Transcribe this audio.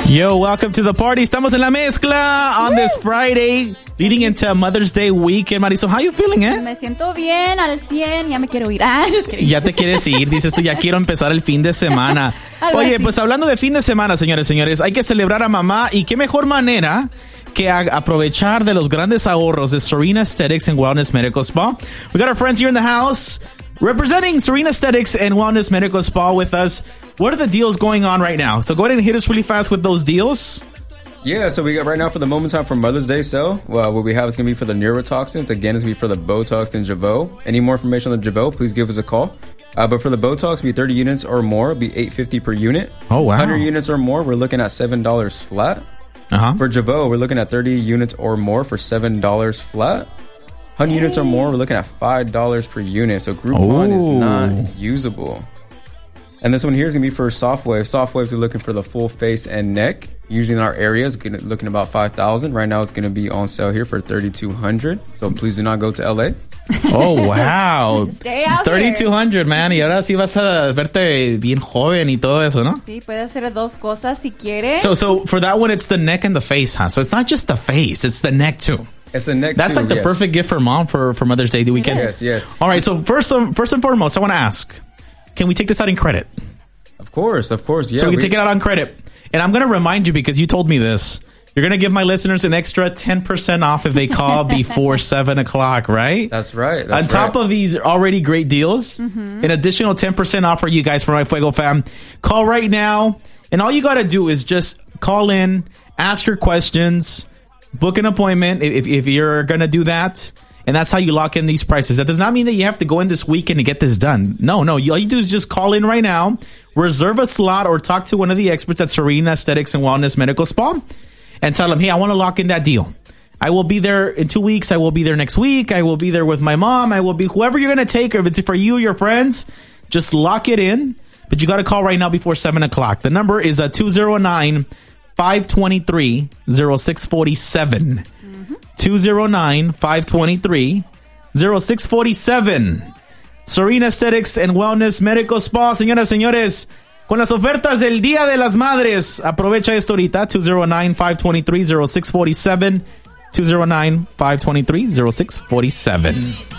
Yo, welcome to the party. Estamos en la mezcla on this Friday, leading into Mother's Day weekend. Marisol, how you feeling, eh? Me siento bien, al 100, ya me quiero ir. Ya te quieres ir, dices tú, ya quiero empezar el fin de semana. Oye, pues hablando de fin de semana, señores, hay que celebrar a mamá y qué mejor manera que aprovechar de los grandes ahorros de Serena Aesthetics and Wellness Medical Spa. We got our friends here in the house representing Serena Aesthetics and Wellness Medical Spa with us. What are the deals going on right now? So go ahead and hit us really fast with those deals. Yeah, so we got right now for the Moment Time for Mother's Day sale. Well, what we have is going to be for the neurotoxins. Again, it's going to be for the Botox and Jeuveau. Any more information on the Jeuveau, please give us a call. But for the Botox, be 30 units or more, it'll be $8.50 per unit. Oh, wow. 100 units or more, we're looking at $7 flat. Uh-huh. For Jeuveau, we're looking at 30 units or more for $7 flat. 100 units or more, we're looking at $5 per unit. So Groupon is not usable. And this one here is going to be for Soft Wave. Soft Waves are looking for the full face and neck. Usually in our area, it's looking about $5,000. Right now, it's going to be on sale here for $3,200. So please do not go to LA. Oh, wow. Stay out 3,200, man. Y ahora sí vas a verte bien joven y todo eso, ¿no? Sí, puede hacer dos cosas si quiere. So for that one, it's the neck and the face, huh? So it's not just the face, it's the neck too. It's the neck That's too, like the perfect gift for mom for Mother's Day weekend. Yes. All right, so first and foremost, I want to ask, can we take this out in credit? Of course. Yeah, so we can take it out on credit. And I'm going to remind you, because you told me this, you're going to give my listeners an extra 10% off if they call before 7 o'clock, right? That's right. On top of these already great deals, an additional 10% off for you guys, for my Fuego fam. Call right now. And all you got to do is just call in, ask your questions, book an appointment if you're going to do that. And that's how you lock in these prices. That does not mean that you have to go in this weekend to get this done. No. All you do is just call in right now, reserve a slot, or talk to one of the experts at Serena Aesthetics and Wellness Medical Spa and tell them, hey, I want to lock in that deal. I will be there in 2 weeks. I will be there next week. I will be there with my mom. I will be whoever you're going to take. Or if it's for you or your friends, just lock it in. But you got to call right now before 7 o'clock. The number is 209-523-0647. 209-523-0647. Serena Aesthetics and Wellness Medical Spa. Señoras, señores, con las ofertas del Día de las Madres, aprovecha esto ahorita. 209-523-0647. 209-523-0647.